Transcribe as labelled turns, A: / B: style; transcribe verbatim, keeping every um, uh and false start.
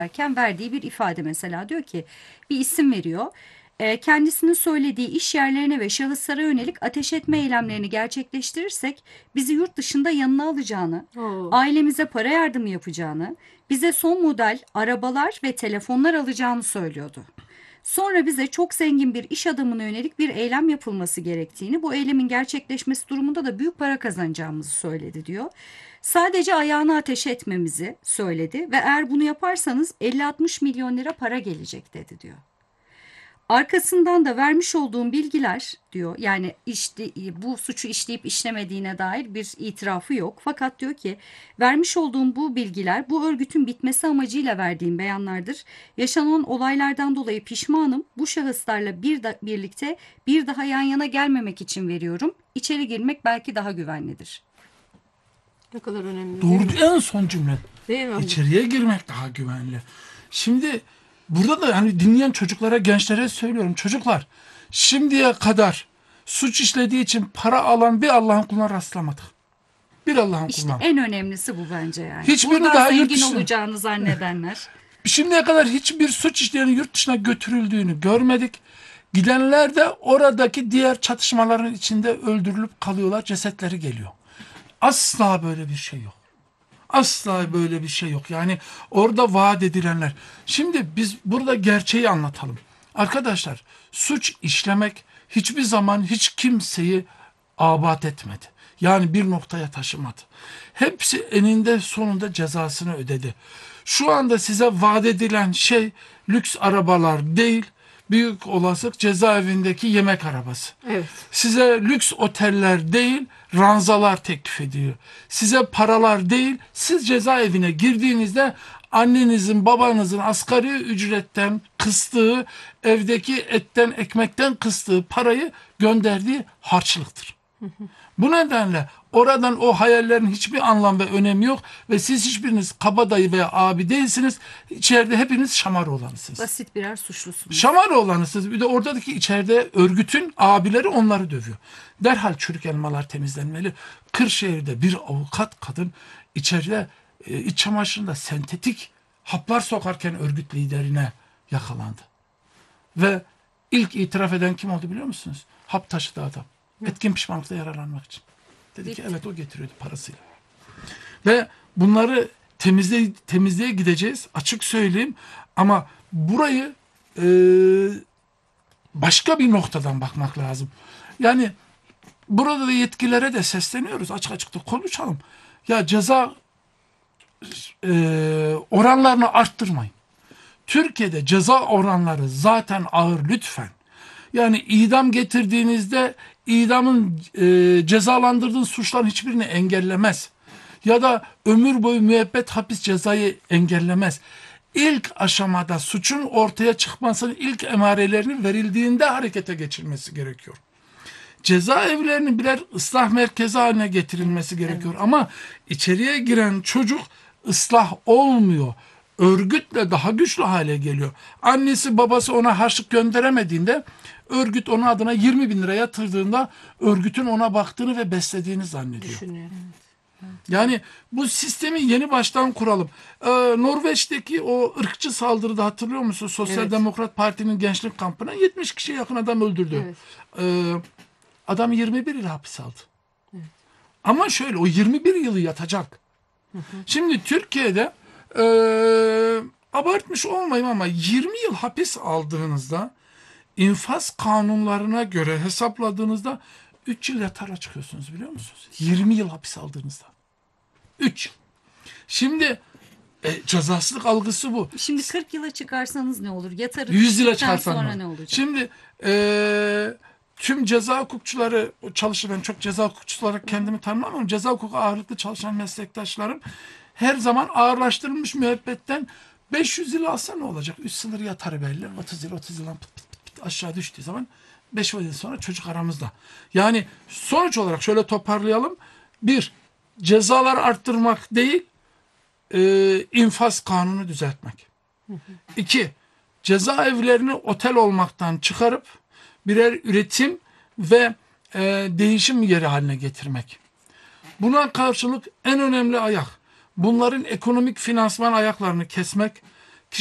A: ederken verdiği bir ifade mesela diyor ki bir isim veriyor. E, kendisinin söylediği iş yerlerine ve şahıslara yönelik ateş etme eylemlerini gerçekleştirirsek bizi yurt dışında yanına alacağını,
B: Oo.
A: ailemize para yardımı yapacağını, bize son model arabalar ve telefonlar alacağını söylüyordu. Sonra bize çok zengin bir iş adamına yönelik bir eylem yapılması gerektiğini, bu eylemin gerçekleşmesi durumunda da büyük para kazanacağımızı söyledi diyor. Sadece ayağını ateş etmemizi söyledi ve eğer bunu yaparsanız elli altmış milyon lira para gelecek dedi diyor. Arkasından da vermiş olduğum bilgiler diyor, yani işte bu suçu işleyip işlemediğine dair bir itirafı yok. Fakat diyor ki vermiş olduğum bu bilgiler bu örgütün bitmesi amacıyla verdiğim beyanlardır. Yaşanan olaylardan dolayı pişmanım. Bu şahıslarla bir da, birlikte bir daha yan yana gelmemek için veriyorum. İçeri girmek belki daha güvenlidir.
B: Ne kadar önemli değil
C: Doğru,
B: mi?
C: en son cümle.
B: Değil mi?
C: İçeriye girmek daha güvenli. Şimdi burada da hani dinleyen çocuklara, gençlere söylüyorum. Çocuklar, şimdiye kadar suç işlediği için para alan bir Allah'ın kuluna rastlamadık. Bir Allah'ın
A: İşte
C: kuluna.
A: en önemlisi bu bence yani.
C: Hiçbirini
A: Buradan
C: daha yurt
A: zengin
C: dışına-
A: olacağını zannedenler.
C: Şimdiye kadar hiçbir suç işleyenin yurt dışına götürüldüğünü görmedik. Gidenler de oradaki diğer çatışmaların içinde öldürülüp kalıyorlar. Cesetleri geliyor. Asla böyle bir şey yok. Asla böyle bir şey yok. Yani orada vaat edilenler. Şimdi biz burada gerçeği anlatalım. Arkadaşlar, suç işlemek hiçbir zaman hiç kimseyi abat etmedi. Yani bir noktaya taşımadı. Hepsi eninde sonunda cezasını ödedi. Şu anda size vaat edilen şey lüks arabalar değil, büyük olasılık cezaevindeki yemek arabası.
B: Evet.
C: Size lüks oteller değil, ranzalar teklif ediyor. Size paralar değil, siz cezaevine girdiğinizde annenizin, babanızın asgari ücretten kıstığı, evdeki etten, ekmekten kıstığı parayı gönderdiği harçlıktır. Bu nedenle oradan o hayallerin hiçbir anlam ve önemi yok ve siz hiçbiriniz kabadayı veya abi değilsiniz. İçeride hepiniz Şamaroğlanısınız.
A: Basit birer suçlusunuz.
C: Şamaroğlanısınız. Bir de oradaki içeride örgütün abileri onları dövüyor. Derhal çürük elmalar temizlenmeli. Kırşehir'de bir avukat kadın içeride e, iç çamaşırında sentetik haplar sokarken örgüt liderine yakalandı. Ve ilk itiraf eden kim oldu biliyor musunuz? Hap taşıdı adam. Etkin pişmanlıkta yararlanmak için. Dedi ki evet, o getiriyordu parasıyla. Ve bunları temizle, temizliğe gideceğiz. Açık söyleyeyim. Ama burayı e, başka bir noktadan bakmak lazım. Yani burada da yetkililere de sesleniyoruz. Açık açık da konuşalım. Ya ceza e, oranlarını arttırmayın. Türkiye'de ceza oranları zaten ağır, lütfen. Yani idam getirdiğinizde idamın e, cezalandırdığı suçların hiçbirini engellemez. Ya da ömür boyu müebbet hapis cezayı engellemez. İlk aşamada suçun ortaya çıkmasının ilk emarelerinin verildiğinde harekete geçilmesi gerekiyor. Cezaevlerinin birer ıslah merkezi haline getirilmesi gerekiyor. Evet. Ama içeriye giren çocuk ıslah olmuyor. Örgütle daha güçlü hale geliyor. Annesi babası ona harçlık gönderemediğinde örgüt onun adına yirmi bin lira yatırdığında örgütün ona baktığını ve beslediğini zannediyor.
B: Düşünüyor.
C: Yani bu sistemi yeni baştan kuralım. Ee, Norveç'teki o ırkçı saldırıda hatırlıyor musunuz? Sosyal
B: Evet.
C: Demokrat Parti'nin gençlik kampına yetmiş kişiye yakın adam öldürdü.
B: Evet.
C: Ee, adam yirmi bir yıl hapis aldı. Evet. Ama şöyle, o yirmi bir yılı yatacak. Hı hı. Şimdi Türkiye'de e, abartmış olmayayım ama yirmi yıl hapis aldığınızda infaz kanunlarına göre hesapladığınızda üç yıl yatara çıkıyorsunuz, biliyor musunuz? yirmi yıl hapis aldığınızda. üç yıl. Şimdi e, cezasızlık algısı bu.
A: Şimdi kırk yıla çıkarsanız ne olur? Yatarı
C: yüz yıla
A: düştükten
C: çıkarsan
A: sonra
C: ne
A: ne
C: olur?
A: olacak?
C: Şimdi e, tüm ceza hukukçuları çalışır. Ben çok ceza hukukçusu olarak kendimi tanımam ama ceza hukuku ağırlıklı çalışan meslektaşlarım her zaman ağırlaştırılmış müebbetten beş yüz yıl alsa ne olacak? üç sınır yatarı belli. otuz yıl otuz yıldan pıt pıt pıt aşağı düştüğü zaman beş yıl sonra çocuk aramızda. Yani sonuç olarak şöyle toparlayalım. Bir, cezalar arttırmak değil, e, infaz kanunu düzeltmek. İki, cezaevlerini otel olmaktan çıkarıp birer üretim ve e, değişim yeri haline getirmek. Buna karşılık en önemli ayak, bunların ekonomik finansman ayaklarını kesmek,